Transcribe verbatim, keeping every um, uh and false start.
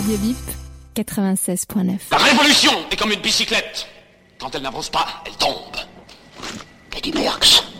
Radio Bip, quatre-vingt-seize point neuf. La révolution est comme une bicyclette. Quand elle n'avance pas, elle tombe. Et du Merckx.